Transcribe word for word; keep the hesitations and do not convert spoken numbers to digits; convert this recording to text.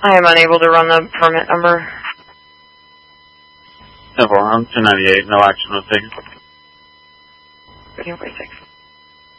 I am unable to run the permit number. ten four, I'm two ninety-eight, no action was taken. thirteen forty-six.